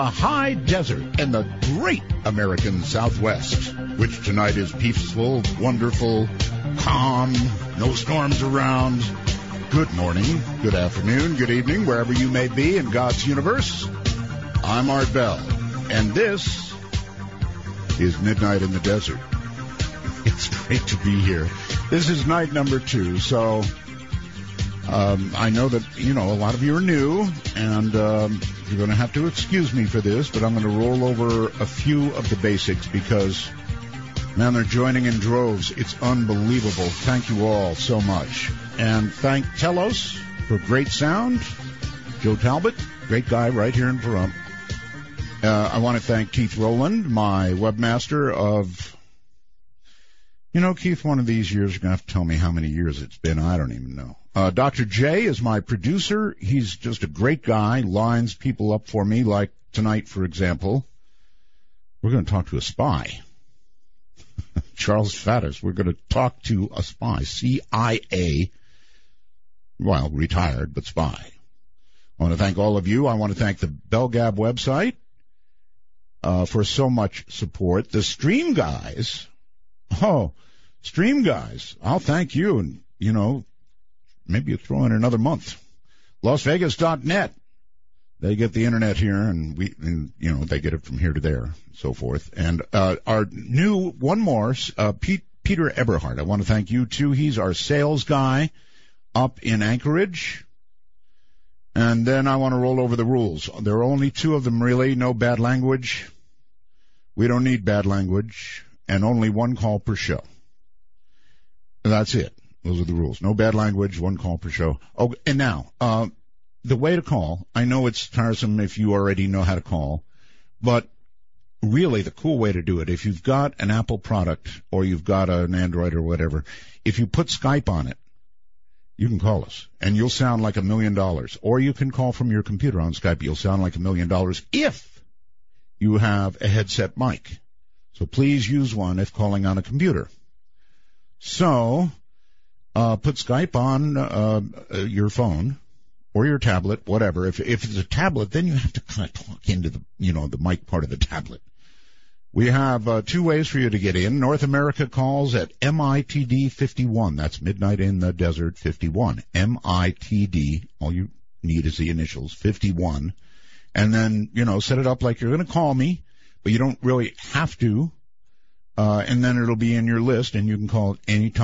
A high desert in the great American Southwest, which tonight is peaceful, wonderful, calm, no storms around. Good morning, good afternoon, good evening, wherever you may be in God's universe. I'm Art Bell, and this is Midnight in the Desert. It's great to be here. This is night number 2, so I know that, a lot of you are new, and you're going to have to excuse me for this, but I'm going to roll over a few of the basics because, man, they're joining in droves. It's unbelievable. Thank you all so much. And thank Telos for great sound. Joe Talbot, great guy right here in Pahrump. I want to thank Keith Rowland, my webmaster of... Keith, one of these years, you're going to have to tell me how many years it's been. I don't even know. Dr. J is my producer. He's just a great guy, lines people up for me, like tonight, for example. We're going to talk to a spy. Charles Faddis, we're going to talk to a spy, CIA, well, retired, but spy. I want to thank all of you. I want to thank the BellGab website for so much support. The Stream Guys, Stream Guys, I'll thank you, and, maybe you throw in another month. LasVegas.net. They get the internet here, and they get it from here to there, and so forth. And our new, one more, Peter Eberhardt. I want to thank you, too. He's our sales guy up in Anchorage. And then I want to roll over the rules. There are only 2 of them, really. No bad language. We don't need bad language. And only 1 call per show. That's it. Those are the rules. No bad language, 1 call per show. Oh, and now, the way to call, I know it's tiresome if you already know how to call, but really the cool way to do it, if you've got an Apple product or you've got an Android or whatever, if you put Skype on it, you can call us, and you'll sound like $1 million. Or you can call from your computer on Skype. You'll sound like $1 million if you have a headset mic. So please use one if calling on a computer. So put Skype on your phone or your tablet, whatever. If it's a tablet, then you have to kind of talk into the the mic part of the tablet. We have 2 ways for you to get in. North America calls at MITD 51. That's Midnight in the Desert 51. MITD. All you need is the initials 51. And then, set it up like you're going to call me, but you don't really have to. And then it'll be in your list, and you can call it any time.